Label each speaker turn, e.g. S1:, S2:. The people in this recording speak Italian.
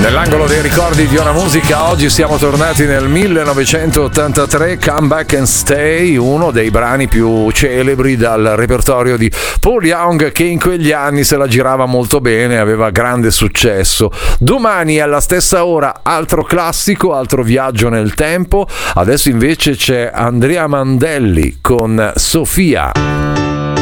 S1: Nell'angolo dei ricordi di Ora Musica oggi siamo tornati nel 1983, Come Back and Stay, uno dei brani più celebri dal repertorio di Paul Young, che in quegli anni se la girava molto bene, aveva grande successo. Domani alla stessa ora altro classico, altro viaggio nel tempo. Adesso invece c'è Andrea Mandelli con Sofia.